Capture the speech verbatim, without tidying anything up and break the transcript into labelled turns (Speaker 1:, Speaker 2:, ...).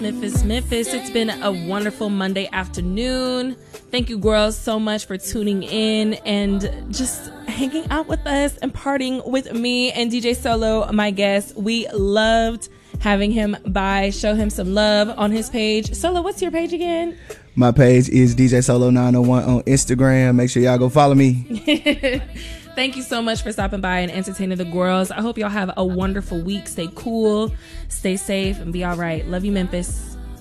Speaker 1: Memphis, Memphis. It's been a wonderful Monday afternoon. Thank you, girls, so much for tuning in and just hanging out with us and partying with me and D J Solo, my guest. We loved having him by. Show him some love on his page. Solo, what's your page again?
Speaker 2: My page is D J Solo nine oh one on Instagram. Make sure y'all go follow me.
Speaker 1: Thank you so much for stopping by and entertaining the girls. I hope y'all have a wonderful week. Stay cool, stay safe, and be all right. Love you, Memphis.